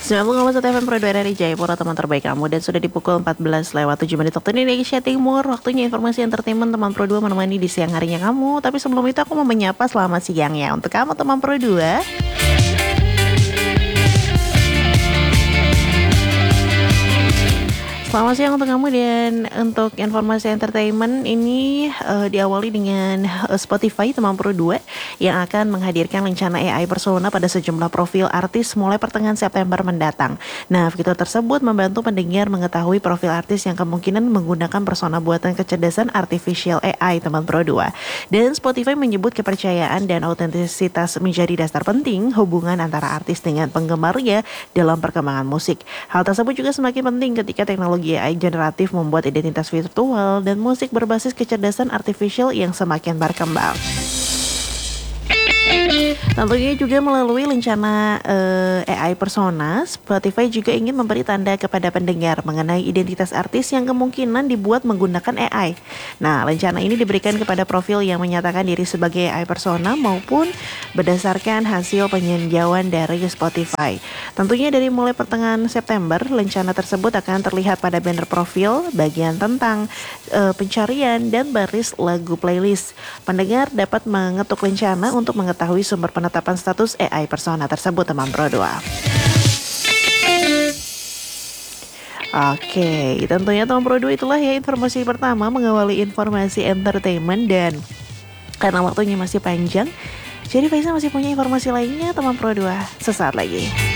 90,1 FM Pro 2 dari Jayapura, teman terbaik kamu. Dan sudah di pukul 14 lewat 7 menit waktu Indonesia Timur. Waktunya informasi entertainment teman Pro 2 menemani di siang harinya kamu. Tapi sebelum itu aku mau menyapa selamat siang ya untuk kamu teman Pro 2. Selamat siang untuk kamu, dan untuk informasi entertainment ini diawali dengan Spotify teman Pro 2 yang akan menghadirkan rencana AI persona pada sejumlah profil artis mulai pertengahan September mendatang. Nah, fitur tersebut membantu pendengar mengetahui profil artis yang kemungkinan menggunakan persona buatan kecerdasan artificial AI teman Pro 2. Dan Spotify menyebut kepercayaan dan autentisitas menjadi dasar penting hubungan antara artis dengan penggemarnya dalam perkembangan musik. Hal tersebut juga semakin penting ketika teknologi AI generatif membuat identitas virtual dan musik berbasis kecerdasan artificial yang semakin berkembang. Tentunya juga melalui rencana AI persona, Spotify juga ingin memberi tanda kepada pendengar mengenai identitas artis yang kemungkinan dibuat menggunakan AI. Nah, rencana ini diberikan kepada profil yang menyatakan diri sebagai AI persona maupun berdasarkan hasil peninjauan dari Spotify. Tentunya dari mulai pertengahan September, rencana tersebut akan terlihat pada banner profil, bagian tentang pencarian, dan baris lagu playlist. Pendengar dapat mengetuk rencana untuk mengetahui sumber penetapan status AI persona tersebut teman Pro 2. Oke, tentunya teman Pro 2 itulah ya informasi pertama mengawali informasi entertainment, dan karena waktunya masih panjang, jadi Faisal masih punya informasi lainnya teman Pro 2 sesaat lagi.